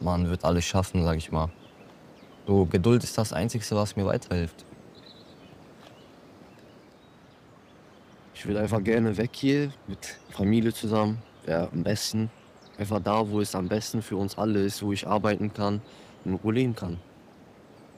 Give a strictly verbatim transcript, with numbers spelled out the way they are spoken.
man wird alles schaffen, sage ich mal. So, Geduld ist das Einzigste, was mir weiterhilft. Ich will einfach gerne weg hier mit Familie zusammen, wäre am besten. Einfach da, wo es am besten für uns alle ist, wo ich arbeiten kann, in Ruhe leben kann.